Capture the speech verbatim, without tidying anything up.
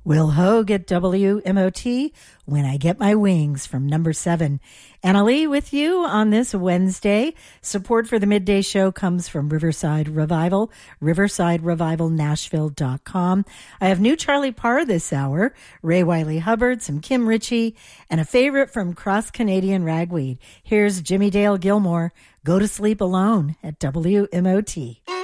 Will Hogue at W M O T, When I Get My Wings, from number seven. Anna Lee with you on this Wednesday. Support for the midday show comes from Riverside Revival, riverside revival nashville dot com. I have new Charlie Parr this hour, Ray Wiley Hubbard, some Kim Ritchie, and a favorite from Cross Canadian Ragweed. Here's Jimmy Dale Gilmore, Go to Sleep Alone, at W M O T.